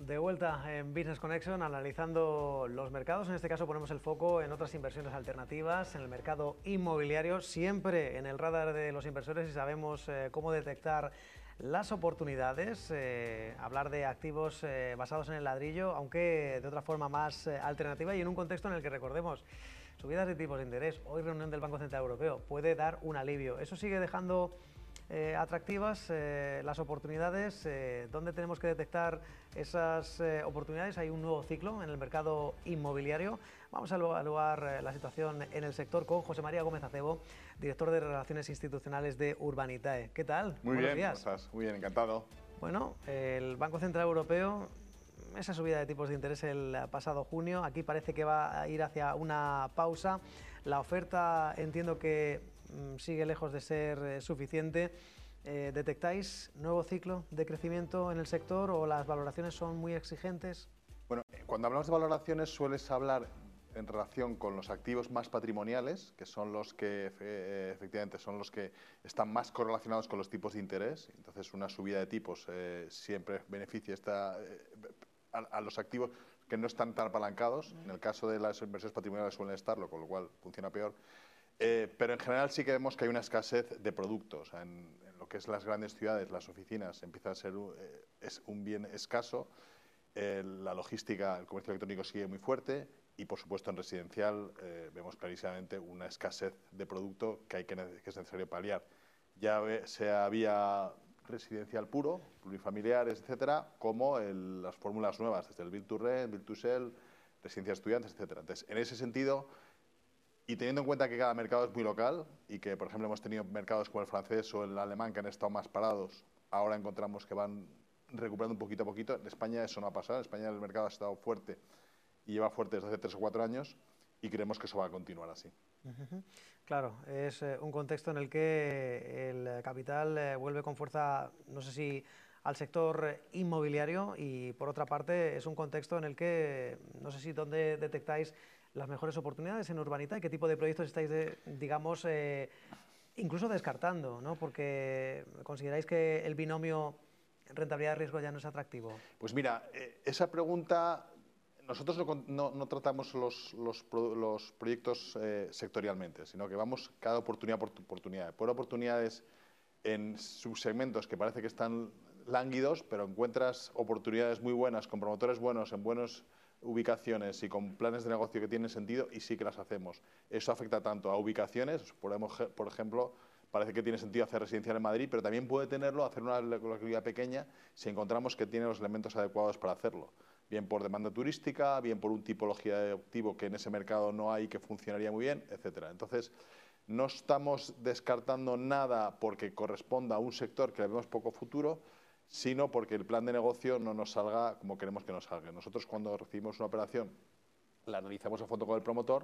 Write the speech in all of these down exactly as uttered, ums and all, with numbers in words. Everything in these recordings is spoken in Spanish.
de vuelta en Business Connection, analizando los mercados. En este caso ponemos el foco en otras inversiones alternativas, en el mercado inmobiliario, siempre en el radar de los inversores, y sabemos eh, cómo detectar las oportunidades, eh, hablar de activos eh, basados en el ladrillo, aunque de otra forma más eh, alternativa y en un contexto en el que, recordemos, subidas de tipos de interés, hoy reunión del Banco Central Europeo, puede dar un alivio. Eso sigue dejando Eh, atractivas eh, las oportunidades. Eh, ¿Dónde tenemos que detectar esas eh, oportunidades? Hay un nuevo ciclo en el mercado inmobiliario. Vamos a evaluar eh, la situación en el sector con José María Gómez Acebo, director de Relaciones Institucionales de Urbanitae. ¿Qué tal? Muy Buenos bien, días. ¿cómo estás? Muy bien, encantado. Bueno, el Banco Central Europeo, esa subida de tipos de interés el pasado junio, aquí parece que va a ir hacia una pausa. La oferta entiendo que mmm, sigue lejos de ser eh, suficiente. Eh, ¿Detectáis nuevo ciclo de crecimiento en el sector o las valoraciones son muy exigentes? Bueno, cuando hablamos de valoraciones sueles hablar en relación con los activos más patrimoniales, que son los que eh, efectivamente son los que están más correlacionados con los tipos de interés. Entonces, una subida de tipos eh, siempre beneficia esta, eh, a, a los activos que no están tan apalancados. En el caso de las inversiones patrimoniales suelen estarlo, con lo cual funciona peor. Eh, pero en general sí que vemos que hay una escasez de productos. En, en lo que es las grandes ciudades, las oficinas, empieza a ser eh, es un bien escaso. Eh, la logística, el comercio electrónico sigue muy fuerte y, por supuesto, en residencial eh, vemos clarísimamente una escasez de producto que, hay que, que es necesario paliar. Ya ve, sea vía residencial puro, plurifamiliares, etcétera, como el, las fórmulas nuevas, desde el Build to Rent, Build to Sell, residencias estudiantes, etcétera. Entonces, en ese sentido, y teniendo en cuenta que cada mercado es muy local y que, por ejemplo, hemos tenido mercados como el francés o el alemán que han estado más parados, ahora encontramos que van recuperando un poquito a poquito. En España eso no ha pasado. En España el mercado ha estado fuerte y lleva fuerte desde hace tres o cuatro años y creemos que eso va a continuar así. Uh-huh. Claro, es eh, un contexto en el que el capital eh, vuelve con fuerza, no sé si al sector inmobiliario, y por otra parte es un contexto en el que no sé si dónde detectáis las mejores oportunidades en Urbanitae, qué tipo de proyectos estáis, de, digamos, eh, incluso descartando, ¿no? Porque consideráis que el binomio rentabilidad-riesgo ya no es atractivo. Pues mira, eh, esa pregunta, nosotros no, no, no tratamos los, los, pro, los proyectos eh, sectorialmente, sino que vamos cada oportunidad por oportunidad. Por oportunidades en subsegmentos que parece que están lánguidos, pero encuentras oportunidades muy buenas, con promotores buenos, en buenas ubicaciones y con planes de negocio que tienen sentido, y sí que las hacemos. Eso afecta tanto a ubicaciones, por ejemplo, parece que tiene sentido hacer residencial en Madrid, pero también puede tenerlo hacer una localidad pequeña si encontramos que tiene los elementos adecuados para hacerlo. Bien por demanda turística, bien por una tipología de activo que en ese mercado no hay, que funcionaría muy bien, etcétera. Entonces, no estamos descartando nada porque corresponda a un sector que le vemos poco futuro, sino porque el plan de negocio no nos salga como queremos que nos salga. Nosotros, cuando recibimos una operación, la analizamos a fondo con el promotor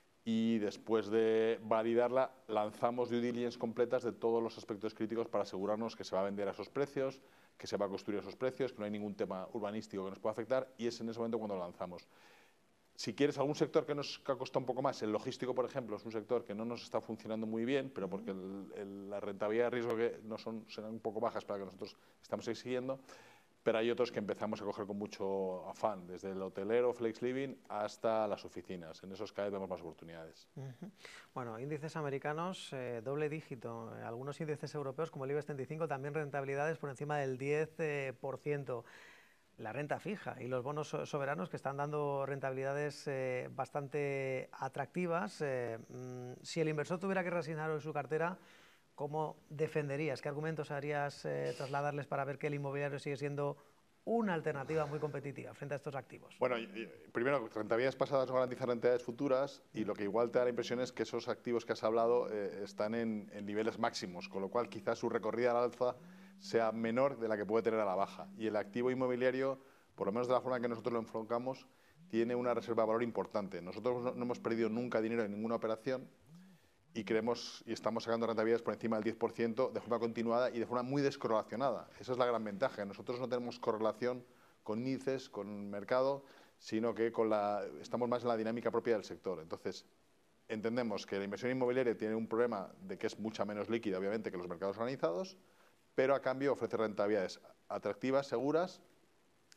y después de validarla lanzamos due diligence completas de todos los aspectos críticos para asegurarnos que se va a vender a esos precios, que se va a construir a esos precios, que no hay ningún tema urbanístico que nos pueda afectar, y es en ese momento cuando lo lanzamos. Si quieres algún sector que nos ha costado un poco más, el logístico, por ejemplo, es un sector que no nos está funcionando muy bien, pero porque el, el, la rentabilidad de riesgo que no son, serán un poco bajas para que nosotros estamos exigiendo, pero hay otros que empezamos a coger con mucho afán, desde el hotelero, flex living, hasta las oficinas. En esos cada vez vemos más oportunidades. Uh-huh. Bueno, índices americanos, eh, doble dígito. Algunos índices europeos, como el IBEX treinta y cinco, también rentabilidades por encima del diez por ciento. La renta fija y los bonos soberanos que están dando rentabilidades eh, bastante atractivas. Eh, mmm, si el inversor tuviera que reasignar hoy su cartera, ¿cómo defenderías? ¿Qué argumentos harías eh, trasladarles para ver que el inmobiliario sigue siendo una alternativa muy competitiva frente a estos activos? Bueno, primero, rentabilidades pasadas no garantizan rentabilidades futuras, y lo que igual te da la impresión es que esos activos que has hablado eh, están en, en niveles máximos, con lo cual quizás su recorrida al alza sea menor de la que puede tener a la baja. Y el activo inmobiliario, por lo menos de la forma que nosotros lo enfocamos, tiene una reserva de valor importante. Nosotros no, no hemos perdido nunca dinero en ninguna operación, y creemos y estamos sacando rentabilidades por encima del diez por ciento de forma continuada y de forma muy descorrelacionada. Esa es la gran ventaja. Nosotros no tenemos correlación con índices, con mercado, sino que con la, estamos más en la dinámica propia del sector. Entonces, entendemos que la inversión inmobiliaria tiene un problema de que es mucha menos líquida, obviamente, que los mercados organizados, pero a cambio ofrece rentabilidades atractivas, seguras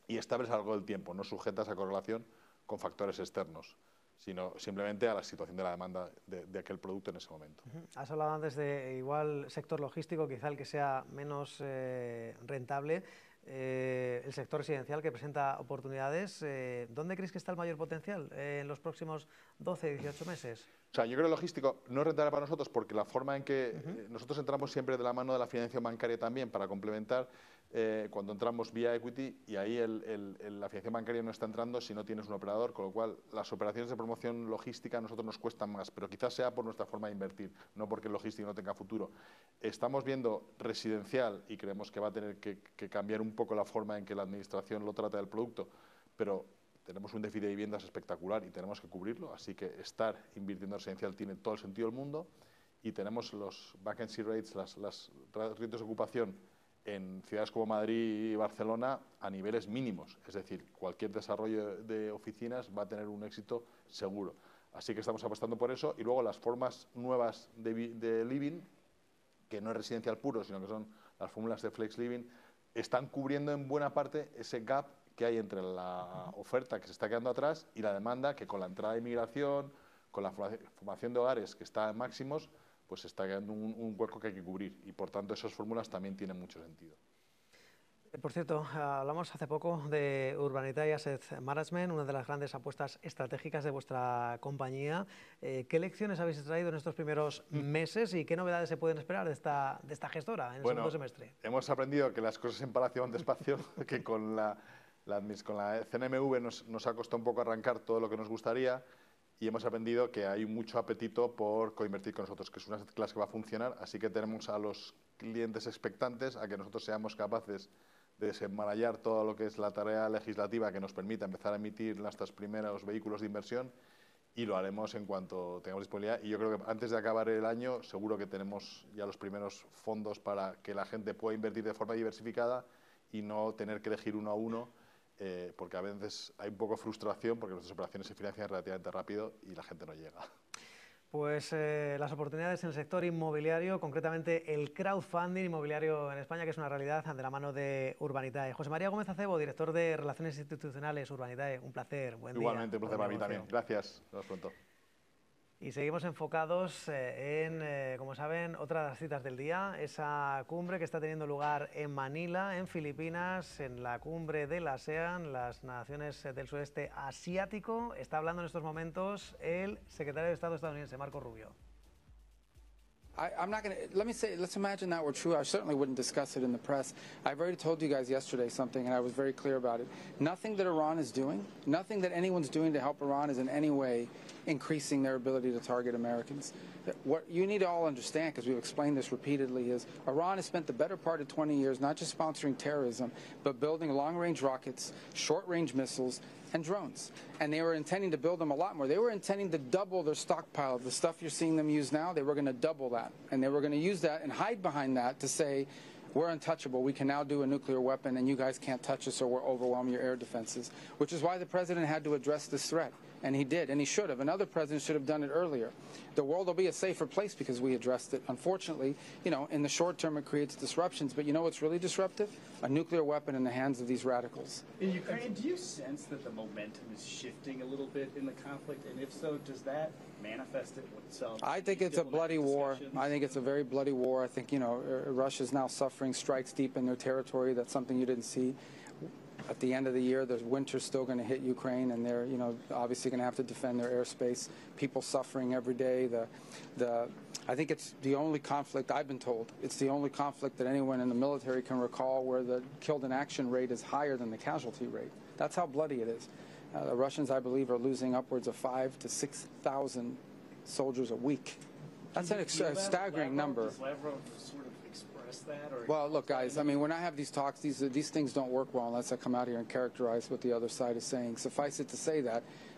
y estables a lo largo del tiempo, no sujetas a correlación con factores externos, sino simplemente a la situación de la demanda de, de aquel producto en ese momento. Uh-huh. Has hablado antes de igual sector logístico, quizá el que sea menos eh, rentable, eh, el sector residencial que presenta oportunidades. Eh, ¿Dónde crees que está el mayor potencial eh, en los próximos doce, dieciocho meses? O sea, yo creo que el logístico no es rentable para nosotros porque la forma en que uh-huh. eh, nosotros entramos siempre de la mano de la financiación bancaria también para complementar eh, cuando entramos vía equity, y ahí el, el, el, la financiación bancaria no está entrando si no tienes un operador, con lo cual las operaciones de promoción logística a nosotros nos cuestan más, pero quizás sea por nuestra forma de invertir, no porque el logístico no tenga futuro. Estamos viendo residencial y creemos que va a tener que, que cambiar un poco la forma en que la administración lo trata del producto, pero tenemos un déficit de viviendas espectacular y tenemos que cubrirlo, así que estar invirtiendo en residencial tiene todo el sentido del mundo, y tenemos los vacancy rates, las, las ratos de ocupación en ciudades como Madrid y Barcelona a niveles mínimos, es decir, cualquier desarrollo de oficinas va a tener un éxito seguro. Así que estamos apostando por eso, y luego las formas nuevas de, de living, que no es residencial puro, sino que son las fórmulas de flex living, están cubriendo en buena parte ese gap que hay entre la oferta que se está quedando atrás y la demanda, que con la entrada de inmigración, con la formación de hogares que está en máximos, pues se está quedando un, un hueco que hay que cubrir, y por tanto esas fórmulas también tienen mucho sentido. Por cierto, hablamos hace poco de Urbanitae Asset Management, una de las grandes apuestas estratégicas de vuestra compañía. Eh, ¿Qué lecciones habéis traído en estos primeros meses y qué novedades se pueden esperar de esta, de esta gestora en el bueno, segundo semestre? Hemos aprendido que las cosas en Palacio van despacio, que con la, la, con la C N M V nos, nos ha costado un poco arrancar todo lo que nos gustaría, y hemos aprendido que hay mucho apetito por coinvertir con nosotros, que es una clase que va a funcionar, así que tenemos a los clientes expectantes a que nosotros seamos capaces de desenmarañar todo lo que es la tarea legislativa que nos permita empezar a emitir nuestros primeros vehículos de inversión, y lo haremos en cuanto tengamos disponibilidad. Y yo creo que antes de acabar el año seguro que tenemos ya los primeros fondos para que la gente pueda invertir de forma diversificada y no tener que elegir uno a uno, eh, porque a veces hay un poco de frustración porque nuestras operaciones se financian relativamente rápido y la gente no llega. Pues eh, las oportunidades en el sector inmobiliario, concretamente el crowdfunding inmobiliario en España, que es una realidad, de la mano de Urbanitae. José María Gómez Acebo, director de Relaciones Institucionales Urbanitae, un placer, buen día. Igualmente, un placer para mí también. Gracias, nos vemos pronto. Y seguimos enfocados eh, en, eh, como saben, otra de las citas del día, esa cumbre que está teniendo lugar en Manila, en Filipinas, en la cumbre de la ASEAN, las naciones del sudeste asiático. Está hablando en estos momentos el secretario de Estado estadounidense, Marco Rubio. I, I'm not going to, let me say, let's imagine that were true. I certainly wouldn't discuss it in the press. I've already told you guys yesterday something, and I was very clear about it. Nothing that Iran is doing, nothing that anyone's doing to help Iran is in any way increasing their ability to target Americans. What you need to all understand, because we've explained this repeatedly, is Iran has spent the better part of twenty years not just sponsoring terrorism, but building long-range rockets, short-range missiles, and drones. And they were intending to build them a lot more. They were intending to double their stockpile. The stuff you're seeing them use now, they were going to double that. And they were going to use that and hide behind that to say, we're untouchable. We can now do a nuclear weapon, and you guys can't touch us or we'll overwhelm your air defenses, which is why the president had to address this threat. And he did, and he should have. Another president should have done it earlier. The world will be a safer place because we addressed it. Unfortunately, you know, in the short term it creates disruptions, but you know what's really disruptive? A nuclear weapon in the hands of these radicals. In Ukraine, do you sense that the momentum is shifting a little bit in the conflict? And if so, does that manifest itself? I think it's a bloody war. I think it's a very bloody war. I think, you know, Russia's now suffering strikes deep in their territory. That's something you didn't see. At the end of the year, the winter's still going to hit Ukraine, and they're, you know, obviously going to have to defend their airspace. People suffering every day. The, the, I think it's the only conflict I've been told. It's the only conflict that anyone in the military can recall where the killed in action rate is higher than the casualty rate. That's how bloody it is. Uh, the Russians, I believe, are losing upwards of five to six thousand soldiers a week. That's an ex a staggering number. Does Lavrov sort of express that? Or well, look, guys, I mean, when I have these talks, these, these things don't work well unless I come out here and characterize what the other side is saying. Suffice it to say that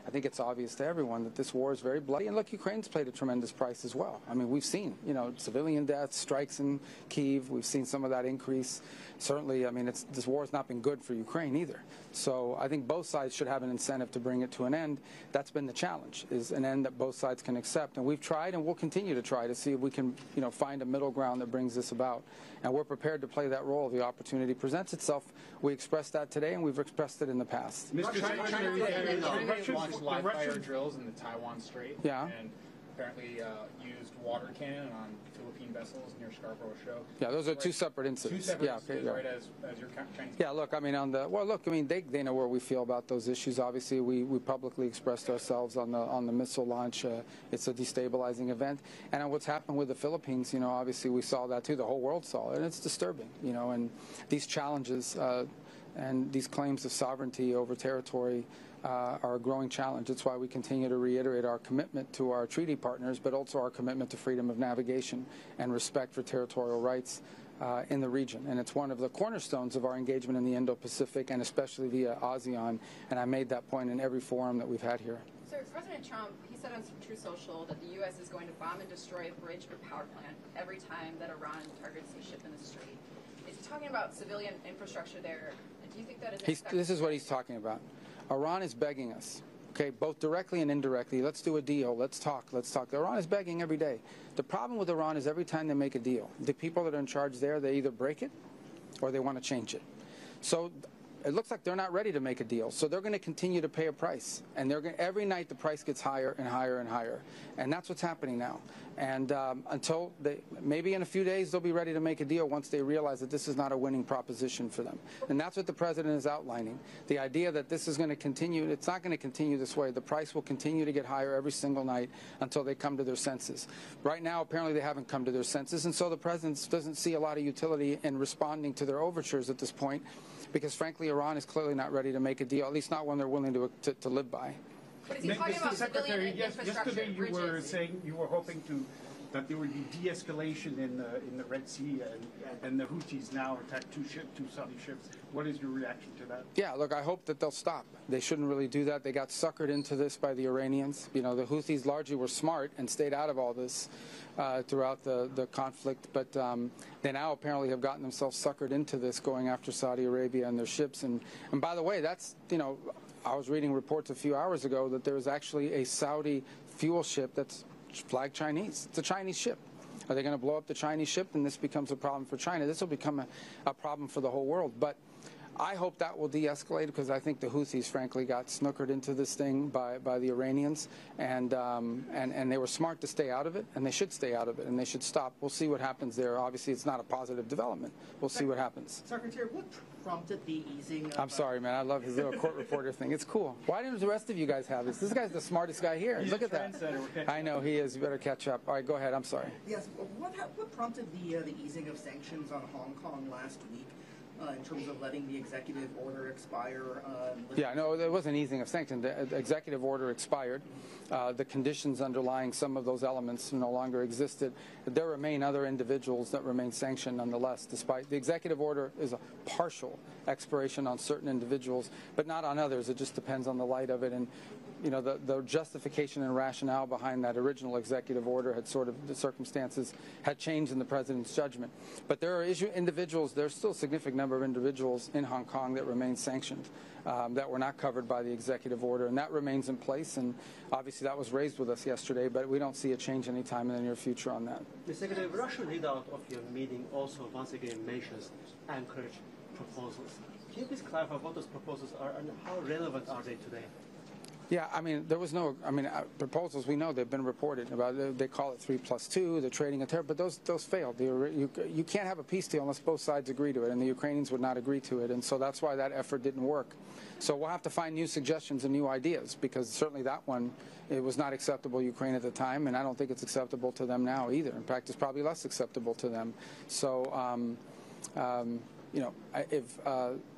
I think it's obvious to everyone that this war is very bloody. And look, Ukraine's paid a tremendous price as well. I mean, we've seen, you know, civilian deaths, strikes in Kyiv. We've seen some of that increase. Certainly, I mean, it's, this war has not been good for Ukraine either. So I think both sides should have an incentive to bring it to an end. That's been the challenge, is an end that both sides can accept. And we've tried and we'll continue to try to see if we can, you know, find a middle ground that brings this about. And we're prepared to play that role if the opportunity presents itself. We expressed that today, and we've expressed it in the past. Mister China, China, Secretary, China, China Russians- launched the live fire Russians- drills in the Taiwan Strait. Yeah. And apparently uh, used water cannon on Philippine vessels near Scarborough Shoal. Yeah, those are two Right. separate Two incidents. separate yeah, incidents, yeah. right, as, as your Chinese. Yeah, look, I mean, on the well, look, I mean, they they know where we feel about those issues. Obviously, we, we publicly expressed ourselves on the on the missile launch. Uh, it's a destabilizing event, and on what's happened with the Philippines, you know, obviously we saw that too. The whole world saw it, and it's disturbing, you know. And these challenges uh, and these claims of sovereignty over territory uh, are a growing challenge. That's why we continue to reiterate our commitment to our treaty partners, but also our commitment to freedom of navigation and respect for territorial rights uh, in the region. And it's one of the cornerstones of our engagement in the Indo-Pacific, and especially via ASEAN. And I made that point in every forum that we've had here. Sir, President Trump, he said on True Social that the U S is going to bomb and destroy a bridge or power plant every time that Iran targets a ship in the Strait. Is he talking about civilian infrastructure there? Do you think that is... He's, this is what he's talking about. Iran is begging us, okay, both directly and indirectly. Let's do a deal. Let's talk. Let's talk. Iran is begging every day. The problem with Iran is every time they make a deal, the people that are in charge there, they either break it or they want to change it. So it looks like they're not ready to make a deal. So they're going to continue to pay a price. And they're going, every night the price gets higher and higher and higher. And that's what's happening now. And um, until they, maybe in a few days, they'll be ready to make a deal once they realize that this is not a winning proposition for them. And that's what the president is outlining. The idea that this is going to continue, it's not going to continue this way. The price will continue to get higher every single night until they come to their senses. Right now, apparently they haven't come to their senses. And so the president doesn't see a lot of utility in responding to their overtures at this point, because frankly, Iran is clearly not ready to make a deal, at least not one they're willing to, to, to live by. But is he talking Mister about Secretary, civilian yes, infrastructure, yesterday you bridges? were saying you were hoping to that there would be de-escalation in the in the Red Sea, and, and the Houthis now attacked two ship, two Saudi ships. What is your reaction to that? Yeah, look, I hope that they'll stop. They shouldn't really do that. They got suckered into this by the Iranians. You know, the Houthis largely were smart and stayed out of all this uh, throughout the, the conflict, but um, they now apparently have gotten themselves suckered into this, going after Saudi Arabia and their ships. And, and by the way, that's, you know, I was reading reports a few hours ago that there was actually a Saudi fuel ship that's flagged Chinese. It's a Chinese ship. Are they going to blow up the Chinese ship? Then this becomes a problem for China. This will become a, a problem for the whole world. But I hope that will de-escalate, because I think the Houthis, frankly, got snookered into this thing by, by the Iranians, and, um, and and they were smart to stay out of it, and they should stay out of it, and they should stop. We'll see what happens there. Obviously, it's not a positive development. We'll see what happens. Secretary, what prompted the easing of... I'm sorry, man. I love his little court reporter thing. It's cool. Why didn't the rest of you guys have this? This guy's the smartest guy here. He's Look a at that. trendsetter. I know he is. You better catch up. All right, go ahead. I'm sorry. Yes, what, what prompted the, uh, the easing of sanctions on Hong Kong last week? Uh, in terms of letting the executive order expire? Uh, Yeah, no, there wasn't easing of sanctions. The executive order expired. Uh, the conditions underlying some of those elements no longer existed. There remain other individuals that remain sanctioned nonetheless, despite the executive order is a partial expiration on certain individuals, but not on others. It just depends on the light of it. And you know, the, the justification and rationale behind that original executive order had sort of, the circumstances had changed in the president's judgment. But there are issue, individuals, there's still a significant number of individuals in Hong Kong that remain sanctioned, um, that were not covered by the executive order, and that remains in place. And obviously that was raised with us yesterday, but we don't see a change anytime in the near future on that. Mister Secretary, the Russian leader of your meeting also once again mentions Anchorage proposals. Can you please clarify what those proposals are and how relevant are they today? Yeah, I mean, there was no, I mean, uh, proposals, we know they've been reported about. They, they call it three plus two, the trading of terror, but those those failed. The, you, you can't have a peace deal unless both sides agree to it, and the Ukrainians would not agree to it, and so that's why that effort didn't work. So we'll have to find new suggestions and new ideas, because certainly that one, it was not acceptable to Ukraine at the time, and I don't think it's acceptable to them now either. In fact, it's probably less acceptable to them. So, um, um, you know, if... Uh,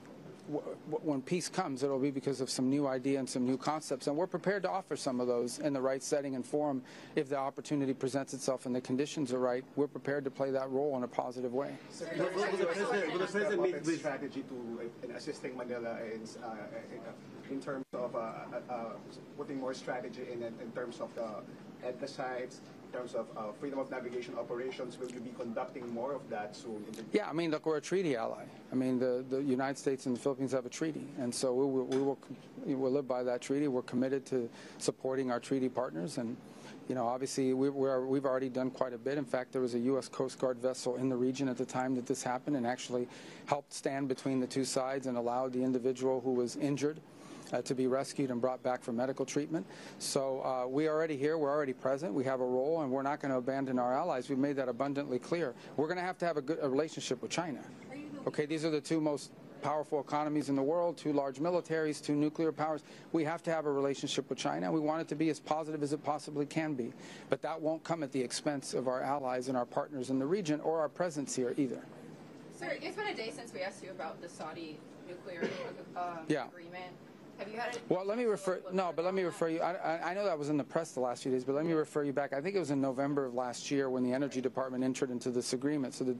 w w when peace comes, it'll be because of some new idea and some new concepts, and we're prepared to offer some of those in the right setting and forum if the opportunity presents itself and the conditions are right. We're prepared to play that role in a positive way. Will, will, will the president, will the president meet with strategy to uh, in assisting Manila in, uh, in, uh, in terms of uh, uh, uh, putting more strategy in in terms of the EDSA sites, in terms of uh, freedom of navigation operations? Will you be conducting more of that soon? In the yeah, I mean, look, we're a treaty ally. I mean, the, the United States and the Philippines have a treaty, and so we will, we will we will live by that treaty. We're committed to supporting our treaty partners, and you know, obviously, we, we're, we've already done quite a bit. In fact, there was a U S Coast Guard vessel in the region at the time that this happened and actually helped stand between the two sides and allowed the individual who was injured Uh, to be rescued and brought back for medical treatment. So uh, we are already here, we're already present, we have a role, and we're not going to abandon our allies. We've made that abundantly clear. We're going to have to have a good a relationship with China. Okay, these are the two most powerful economies in the world, two large militaries, two nuclear powers. We have to have a relationship with China. We want it to be as positive as it possibly can be. But that won't come at the expense of our allies and our partners in the region or our presence here either. Sir, it's been a day since we asked you about the Saudi nuclear um, yeah. agreement. Have you had it? Well, let me refer. No, but let me refer you. I, I, I know that was in the press the last few days, but let me refer you back. I think it was in November of last year when the Energy Department entered into this agreement. So the